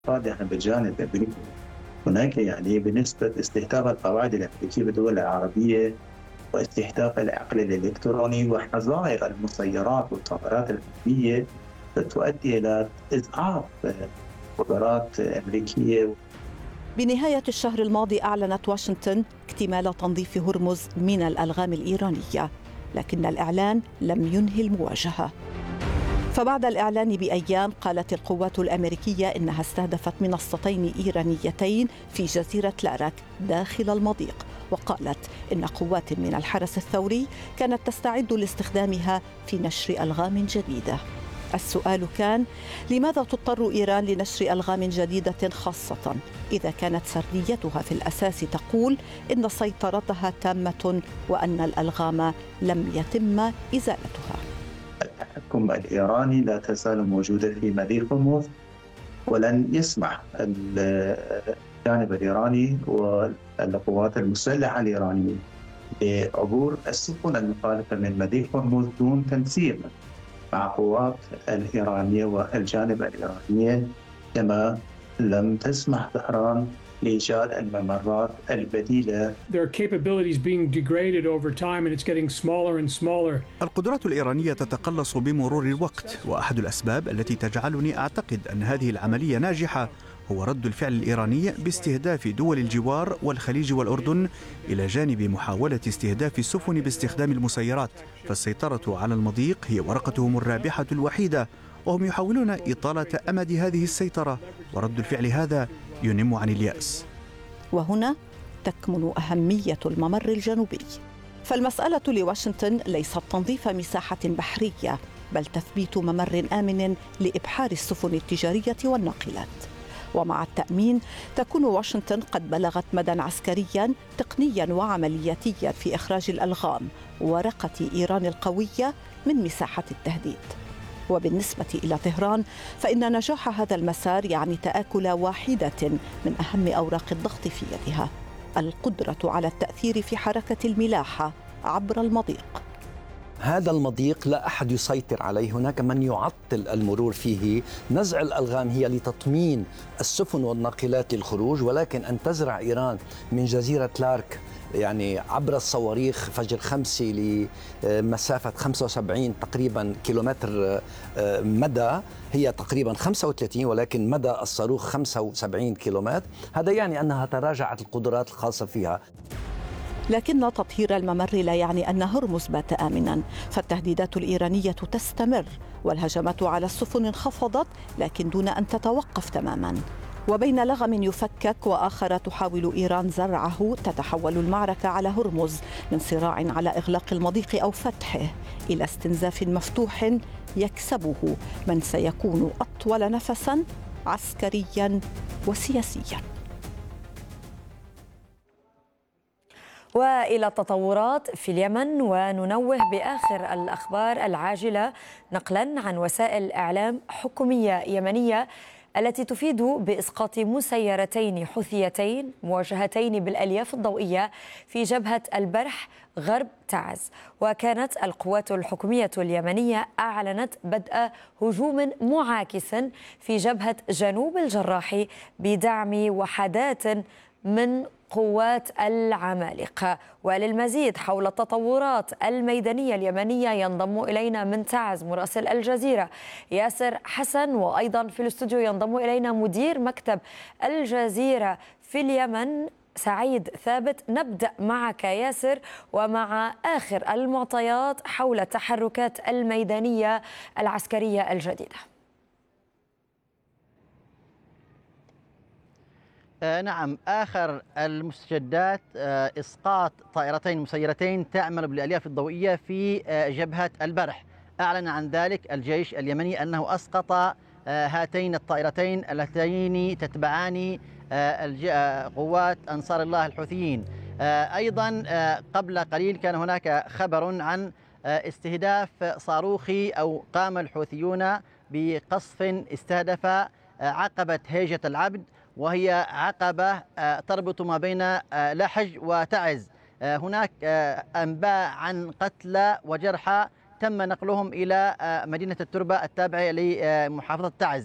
يعني بالجانب الأمريكي هناك يعني بنسبة استهداف القواعد الأمريكية بالدول العربية واستهداف العقل الإلكتروني وحظائر المسيرات والطائرات الحربية تؤدي إلى إضعاف قدرات أمريكية. بنهاية الشهر الماضي أعلنت واشنطن اكتمال تنظيف هرمز من الألغام الإيرانية، لكن الإعلان لم ينهي المواجهة. فبعد الإعلان بأيام قالت القوات الأمريكية إنها استهدفت منصتين إيرانيتين في جزيرة لارك داخل المضيق، وقالت إن قوات من الحرس الثوري كانت تستعد لاستخدامها في نشر ألغام جديدة. السؤال كان: لماذا تضطر إيران لنشر ألغام جديدة، خاصة إذا كانت سرديتها في الأساس تقول إن سيطرتها تامة وأن الألغام لم يتم إزالتها؟ التحكم الإيراني لا تزال موجودة في مضيق هرمز، ولن يسمح الجانب الإيراني والقوات المسلحة الإيرانية بعبور السفن المخالفة من مضيق هرمز دون تنسيق مع قوات الإيرانية والجانب الإيراني، كما لم تسمح طهران لإيجاد الممرات البديلة. القدرات الإيرانية تتقلص بمرور الوقت، وأحد الأسباب التي تجعلني أعتقد أن هذه العملية ناجحة هو رد الفعل الإيراني باستهداف دول الجوار والخليج والأردن، إلى جانب محاولة استهداف السفن باستخدام المسيرات. فالسيطرة على المضيق هي ورقتهم الرابحة الوحيدة، وهم يحاولون إطالة أمد هذه السيطرة، ورد الفعل هذا ينم عن اليأس. وهنا تكمن أهمية الممر الجنوبي، فالمسألة لواشنطن ليست تنظيف مساحة بحرية، بل تثبيت ممر آمن لإبحار السفن التجارية والناقلات. ومع التأمين تكون واشنطن قد بلغت مدى عسكريا تقنيا وعملياتيا في إخراج الألغام، ورقة إيران القوية، من مساحة التهديد. وبالنسبة إلى طهران فإن نجاح هذا المسار يعني تآكل واحدة من أهم أوراق الضغط في يدها: القدرة على التأثير في حركة الملاحة عبر المضيق. هذا المضيق لا أحد يسيطر عليه، هناك من يعطل المرور فيه. نزع الألغام هي لتطمين السفن والناقلات للخروج، ولكن أن تزرع إيران من جزيرة لارك يعني عبر الصواريخ فجر 5 لمسافة 75 تقريبا كيلومتر مدى، هي تقريبا 35 ولكن مدى الصاروخ 75 كيلومتر، هذا يعني أنها تراجعت القدرات الخاصة فيها. لكن تطهير الممر لا يعني أن هرمز بات آمنا، فالتهديدات الإيرانية تستمر، والهجمات على السفن انخفضت لكن دون أن تتوقف تماما. وبين لغم يفكك وآخر تحاول إيران زرعه، تتحول المعركة على هرمز من صراع على إغلاق المضيق أو فتحه إلى استنزاف مفتوح يكسبه من سيكون أطول نفسا عسكريا وسياسيا. وإلى التطورات في اليمن، وننوه بآخر الأخبار العاجلة نقلا عن وسائل إعلام حكومية يمنية التي تفيد بإسقاط مسيرتين حوثيتين موجهتين بالألياف الضوئية في جبهة البرح غرب تعز. وكانت القوات الحكومية اليمنية أعلنت بدء هجوم معاكس في جبهة جنوب الجراح بدعم وحدات من قوات العمالقة. وللمزيد حول التطورات الميدانية اليمنية ينضم إلينا من تعز مراسل الجزيرة ياسر حسن، وأيضا في الاستوديو ينضم إلينا مدير مكتب الجزيرة في اليمن سعيد ثابت. نبدأ معك ياسر ومع آخر المعطيات حول التحركات الميدانية العسكرية الجديدة. نعم، آخر المستجدات إسقاط طائرتين مسيرتين تعمل بالألياف الضوئية في جبهة البرح. أعلن عن ذلك الجيش اليمني أنه أسقط هاتين الطائرتين اللتين تتبعان قوات أنصار الله الحوثيين. أيضا قبل قليل كان هناك خبر عن استهداف صاروخي، أو قام الحوثيون بقصف استهدف عقبة هيجة العبد، وهي عقبة تربط ما بين لحج وتعز. هناك أنباء عن قتلى وجرحى تم نقلهم إلى مدينة التربة التابعة لمحافظة تعز.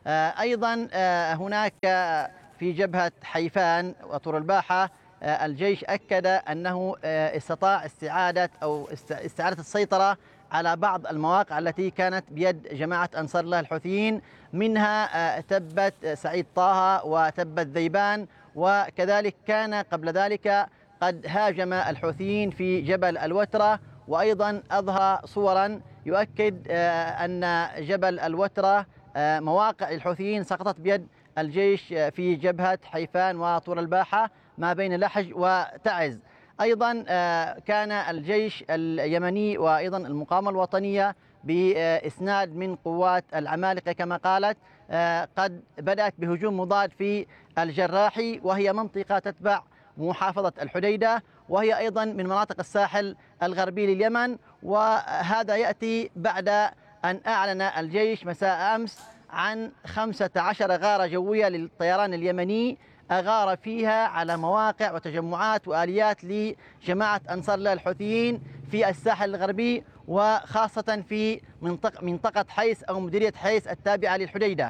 أيضا هناك في جبهة حيفان وطور الباحة الجيش أكد أنه استطاع استعادة السيطرة على بعض المواقع التي كانت بيد جماعة أنصار الله الحوثيين، منها تبت سعيد طه وتبت ذيبان، وكذلك كان قبل ذلك قد هاجم الحوثيين في جبل الوترة، وأيضا أظهر صورا يؤكد أن جبل الوترة مواقع الحوثيين سقطت بيد الجيش في جبهة حيفان وطور الباحة ما بين لحج وتعز. أيضا كان الجيش اليمني وأيضا المقاومة الوطنية بإسناد من قوات العمالقة كما قالت قد بدأت بهجوم مضاد في الجراحي، وهي منطقة تتبع محافظة الحديدة، وهي أيضا من مناطق الساحل الغربي لليمن. وهذا يأتي بعد أن أعلن الجيش مساء أمس عن 15 غارة جوية للطيران اليمني أغار فيها على مواقع وتجمعات وآليات لجماعة أنصار الله الحوثيين في الساحل الغربي، وخاصة في منطقة حيس أو مديرية حيس التابعة للحديدة.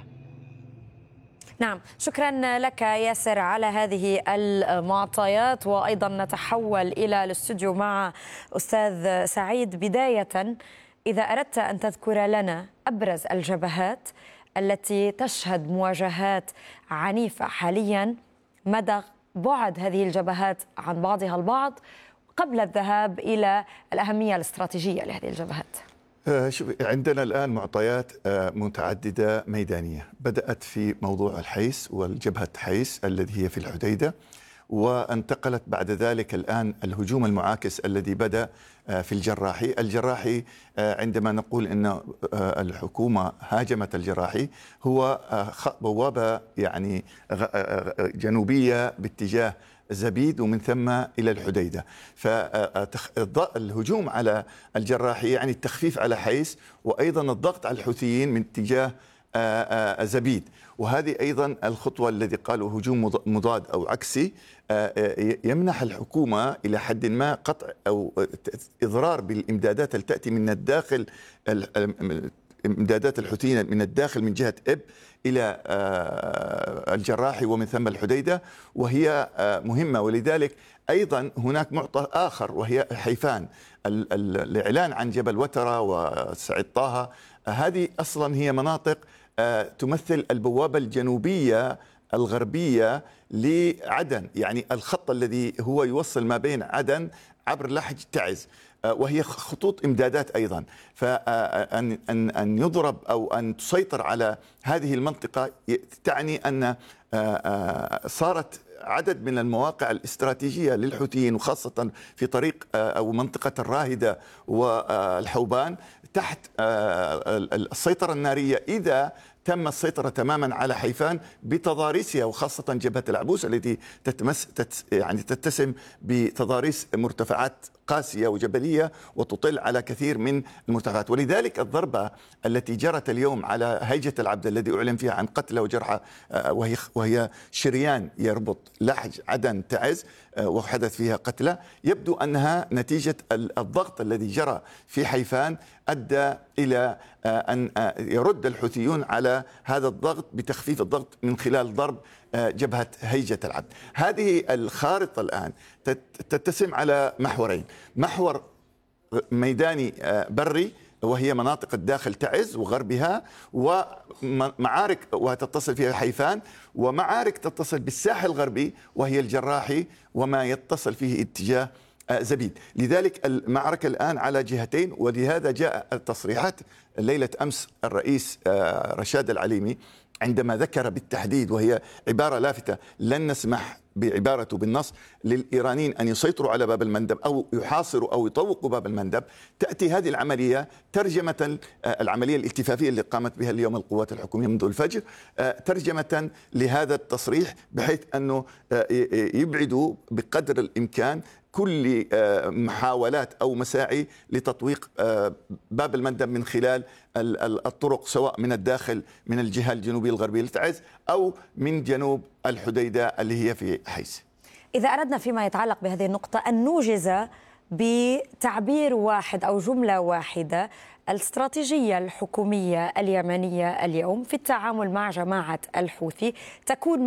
نعم، شكرا لك ياسر على هذه المعطيات. وأيضا نتحول إلى الاستوديو مع أستاذ سعيد. بداية، إذا أردت أن تذكر لنا أبرز الجبهات التي تشهد مواجهات عنيفة حاليا، مدى بعد هذه الجبهات عن بعضها البعض قبل الذهاب إلى الأهمية الاستراتيجية لهذه الجبهات؟ شوف، عندنا الآن معطيات متعددة ميدانية. بدأت في موضوع الحيس والجبهة حيس الذي هي في الحديدة، وانتقلت بعد ذلك الآن الهجوم المعاكس الذي بدأ في الجراحي. الجراحي عندما نقول أن الحكومة هاجمت الجراحي، هو بوابة يعني جنوبية باتجاه زبيد ومن ثم إلى الحديدة. فالهجوم على الجراحي يعني التخفيف على حيس، وأيضا الضغط على الحوثيين من اتجاه زبيد. وهذه أيضا الخطوة الذي قالوا هجوم مضاد أو عكسي يمنح الحكومة إلى حد ما قطع أو إضرار بالإمدادات التي تأتي من الداخل، إمدادات الحوثيين من الداخل من جهة إب إلى الجراحي ومن ثم الحديدة، وهي مهمة. ولذلك أيضا هناك معطى آخر وهي حيفان. الإعلان عن جبل وترة وسعيد طه، هذه أصلا هي مناطق تمثل البوابة الجنوبية الغربية لعدن، يعني الخط الذي هو يوصل ما بين عدن عبر لحج تعز، وهي خطوط إمدادات أيضا. فأن يضرب أو أن تسيطر على هذه المنطقة تعني أن صارت عدد من المواقع الاستراتيجية للحوثيين، وخاصة في طريق أو منطقة الراهدة والحوبان تحت السيطرة النارية، إذا تم السيطرة تماما على حيفان بتضاريسها، وخاصة جبهة العبوس التي تتسم بتضاريس مرتفعات قاسية وجبلية وتطل على كثير من المرتفعات. ولذلك الضربة التي جرت اليوم على هيجة العبد الذي أعلن فيها عن قتلى وجرحى، وهي شريان يربط لحج عدن تعز، وحدث فيها قتلى، يبدو أنها نتيجة الضغط الذي جرى في حيفان أدى إلى أن يرد الحوثيون على هذا الضغط بتخفيف الضغط من خلال ضرب جبهة هيجة العبد. هذه الخارطة الآن تتسم على محورين: محور ميداني بري وهي مناطق الداخل تعز وغربها، ومعارك وتتصل فيها حيفان، ومعارك تتصل بالساحل الغربي وهي الجراحي وما يتصل فيه اتجاه زبيد. لذلك المعركة الآن على جهتين، ولهذا جاء التصريحات ليلة أمس الرئيس رشاد العليمي عندما ذكر بالتحديد، وهي عبارة لافتة: لن نسمح بعبارته بالنص للإيرانيين أن يسيطروا على باب المندب أو يحاصروا أو يطوقوا باب المندب. تأتي هذه العملية ترجمة العملية الالتفافية اللي قامت بها اليوم القوات الحكومية منذ الفجر، ترجمة لهذا التصريح، بحيث أنه يبعدوا بقدر الإمكان كل محاولات أو مساعي لتطويق باب المندب من خلال الطرق، سواء من الداخل من الجهة الجنوبية الغربية لتعز أو من جنوب الحديدة اللي هي في حيس. إذا أردنا فيما يتعلق بهذه النقطة أن نوجز بتعبير واحد أو جملة واحدة الاستراتيجية الحكومية اليمنية اليوم في التعامل مع جماعة الحوثي تكون